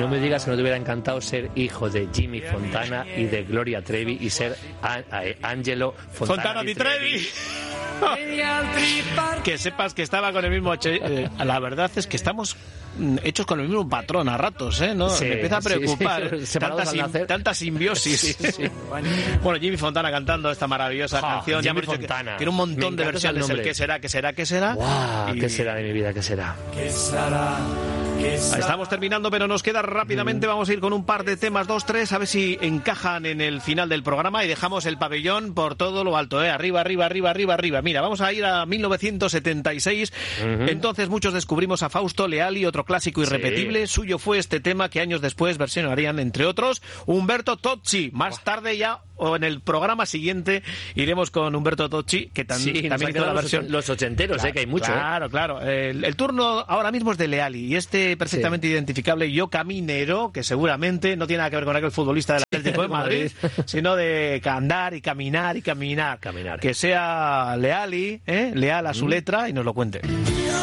no me digas que no te hubiera encantado ser hijo de Jimmy Fontana y de Gloria Trevi y ser Angelo Fontana di Trevi. Que sepas que estaba con el mismo... la verdad es que estamos hechos con el mismo patrón a ratos, ¿no? Sí, me empieza a preocupar tanta simbiosis. Sí. Bueno, Jimmy Fontana cantando esta maravillosa canción. Jimmy Fontana. Tiene un montón de versiones. El ¿Qué será? Wow, ¿qué será de mi vida? ¿Qué será? Estamos terminando, pero nos queda rápidamente. Vamos a ir con un par de temas, 2, 3, a ver si encajan en el final del programa y dejamos el pabellón por todo lo alto, arriba. Mira, vamos a ir a 1976. Entonces muchos descubrimos a Fausto Leali, otro clásico irrepetible. Suyo fue este tema que años después versionarían, entre otros, Umberto Tocci. Más tarde ya, o en el programa siguiente, iremos con Umberto Tocci, que también hizo la versión... Los ochenteros, claro, que hay mucho. Claro. El turno ahora mismo es de Leali, y perfectamente identificable, Yo Caminero, que seguramente no tiene nada que ver con aquel futbolista del Atlético de Madrid, sino de andar y caminar. Que sea Leali, leal a su letra, y nos lo cuente.